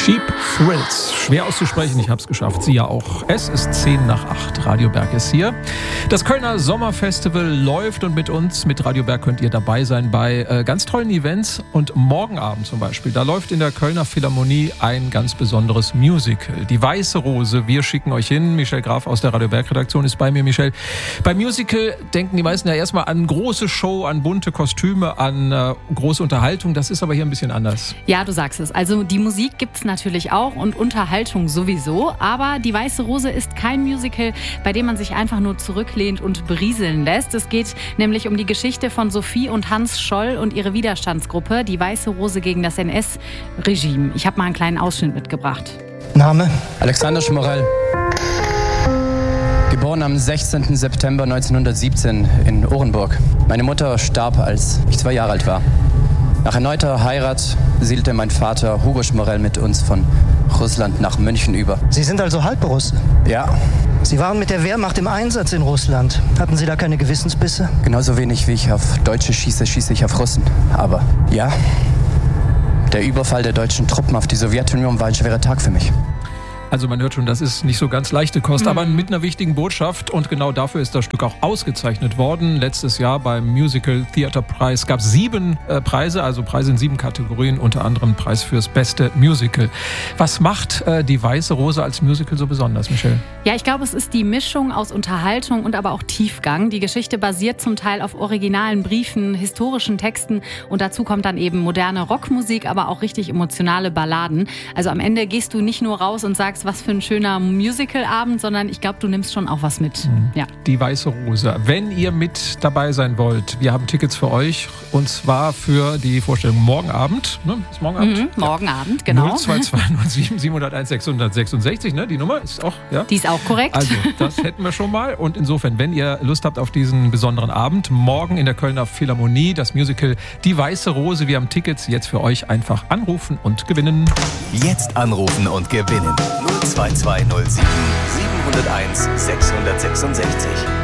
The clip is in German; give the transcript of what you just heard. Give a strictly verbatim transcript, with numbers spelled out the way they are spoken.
Cheap Thrills. Schwer auszusprechen, ich habe es geschafft. Sie ja auch. Es ist zehn nach acht. Radio Berg ist hier. Das Kölner Sommerfestival läuft und mit uns, mit Radio Berg, könnt ihr dabei sein bei äh, ganz tollen Events. Und morgen Abend zum Beispiel, da läuft in der Kölner Philharmonie ein ganz besonderes Musical. Die Weiße Rose. Wir schicken euch hin. Michel Graf aus der Radio Berg Redaktion ist bei mir. Michel, beim Musical denken die meisten ja erstmal an große Show, an bunte Kostüme, an äh, große Unterhaltung. Das ist aber hier ein bisschen anders. Ja, du sagst es. Also die Musik gibt's natürlich auch und Unterhaltung sowieso. Aber die Weiße Rose ist kein Musical, bei dem man sich einfach nur zurücklehnt und berieseln lässt. Es geht nämlich um die Geschichte von Sophie und Hans Scholl und ihre Widerstandsgruppe, die Weiße Rose gegen das N S-Regime. Ich habe mal einen kleinen Ausschnitt mitgebracht. Name? Alexander Schmorell. Geboren am sechzehnten September neunzehnhundertsiebzehn in Orenburg. Meine Mutter starb, als ich zwei Jahre alt war. Nach erneuter Heirat siedelte mein Vater Hugo Schmorell mit uns von Russland nach München über. Sie sind also Halbrusse? Ja. Sie waren mit der Wehrmacht im Einsatz in Russland. Hatten Sie da keine Gewissensbisse? Genauso wenig wie ich auf Deutsche schieße, schieße ich auf Russen. Aber ja, der Überfall der deutschen Truppen auf die Sowjetunion war ein schwerer Tag für mich. Also man hört schon, das ist nicht so ganz leichte Kost, mhm. aber mit einer wichtigen Botschaft. Und genau dafür ist das Stück auch ausgezeichnet worden. Letztes Jahr beim Musical Theatre Preis gab es sieben äh, Preise, also Preise in sieben Kategorien, unter anderem Preis fürs beste Musical. Was macht äh, die Weiße Rose als Musical so besonders, Michel? Ja, ich glaube, es ist die Mischung aus Unterhaltung und aber auch Tiefgang. Die Geschichte basiert zum Teil auf originalen Briefen, historischen Texten und dazu kommt dann eben moderne Rockmusik, aber auch richtig emotionale Balladen. Also am Ende gehst du nicht nur raus und sagst, was für ein schöner Musicalabend, sondern ich glaube, du nimmst schon auch was mit. Mhm. Ja. Die Weiße Rose. Wenn ihr mit dabei sein wollt, wir haben Tickets für euch und zwar für die Vorstellung morgen Abend. Ne? Ist morgen Abend? Mhm, morgen ja. Abend, genau. null zwei zwei null sieben sieben null eins sechs sechs sechs, ne? Die Nummer ist auch, ja? Die ist auch korrekt. Also, das hätten wir schon mal. Und insofern, wenn ihr Lust habt auf diesen besonderen Abend, morgen in der Kölner Philharmonie, das Musical Die Weiße Rose. Wir haben Tickets jetzt für euch. Einfach anrufen und gewinnen. Jetzt anrufen und gewinnen. null zwei zwei null sieben sieben null eins sechs sechs sechs.